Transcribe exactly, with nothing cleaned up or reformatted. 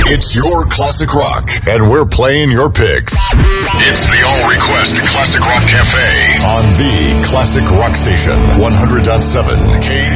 It's your classic rock, and we're playing your picks. It's the All Request Classic Rock Cafe on the Classic Rock Station, one hundred point seven K